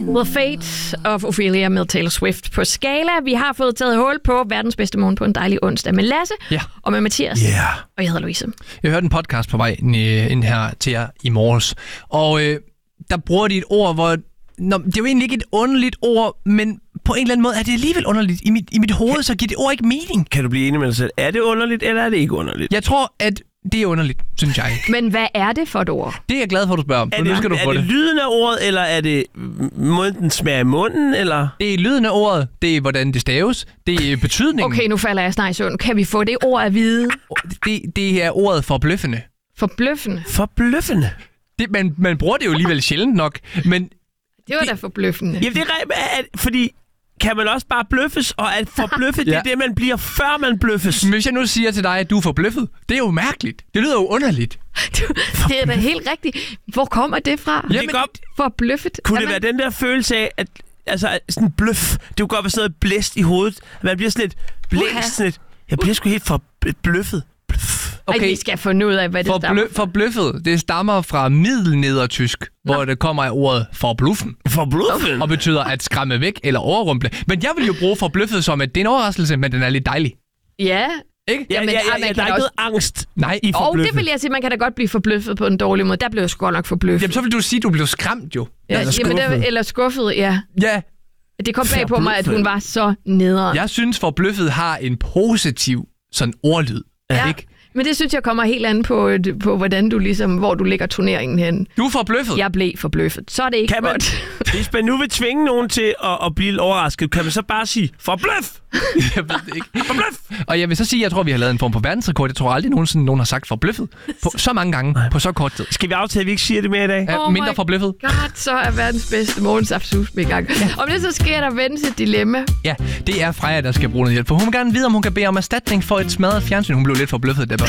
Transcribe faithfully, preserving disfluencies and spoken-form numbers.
The Fate of Ophelia med Taylor Swift på Skala. Vi har fået taget hul på verdens bedste morgen på en dejlig onsdag med Lasse ja. og med Mathias. Yeah. Og jeg hedder Louise. Jeg hørte en podcast på vej ind her til jer i morges, og øh, der bruger de et ord, hvor... Nå, det er jo egentlig ikke et underligt ord, men på en eller anden måde er det alligevel underligt. I mit, i mit hoved, så giver det ord ikke mening. Kan du blive enig med dig selv? Er det underligt, eller er det ikke underligt? Jeg tror, at det er underligt, synes jeg. Men hvad er det for et ord? Det er jeg glad for, at du spørger om. Er, nu skal det, du få er det det lyden af ordet, eller er det måden, den smager i munden, eller? Det er lyden af ordet, det er hvordan det staves, det er betydningen. Okay, nu falder jeg snart i søvn. Kan vi få det ord at vide? Det, det er ordet forbløffende. Forbløffende? Forbløffende? Det, man, man bruger det jo alligevel sjældent nok, men... Det var da forbløffende. Ja, det er at, fordi kan man også bare bløffes, og at forbløffet, ja. Det er det, man bliver, før man bløffes. Men hvis jeg nu siger til dig, at du er forbløffet, det er jo mærkeligt. Det lyder jo underligt. Du, det er da helt rigtigt. Hvor kommer det fra? Jamen, det godt. Forbløffet. Kunne det man... være den der følelse af, at altså, sådan en bløff, det kunne godt være sådan noget blæst i hovedet. Man bliver sådan lidt blæst, sådan lidt. Jeg bliver sgu helt forbløffet. Okay. Ej, vi skal finde ud af, hvad det Forblø- stammer fra. Forbløffet, det stammer fra middelnedertysk, Nå. hvor det kommer af ordet forbluffen. Forbluffen? Og betyder at skræmme væk eller overrumple. Men jeg vil jo bruge forbløffet som, at det er en overraskelse, men den er lidt dejlig. Ja. Ikke? Ja, ja, ja, ja, ja der er ikke også... noget angst Nej. i forbløffet. Og det vil jeg sige, man kan da godt blive forbløffet på en dårlig måde. Der blev jeg sgu godt nok forbløffet. Jamen, så vil du sige, at du blev skræmt jo. Ja, eller skuffet. Jamen, der, eller skuffet, ja. Ja. Det kom bag på mig, at hun var så nederen. Jeg synes, forbløffet har en positiv sådan ordlyd. Ja. Ikke? Men det synes jeg kommer helt an på, på hvordan du ligesom, hvor du lægger turneringen hen. Du er forbløffet. Jeg blev forbløffet. Så er det ikke kan man, godt. Hvis man nu vil tvinge nogen til at, at blive overrasket, kan man så bare sige, forbløff! Jeg ved det ikke. Forbløff! Og jeg vil så sige, at jeg tror, vi har lavet en form for verdensrekord. Jeg tror aldrig nogensinde, nogen har sagt forbløffet på så mange gange på så kort tid. Skal vi aftale, at vi ikke siger det mere i dag? Ja, Oh mindre forbløffet. God, så er verdens bedste morgensafsus i gang. Ja. Om det så sker der vendes et dilemma. Ja, det er Freja, der skal bruge noget hjælp. For hun vil gerne vide, om hun kan bede om erstatning for et smadret fjernsyn. Hun blev lidt forbløffet, der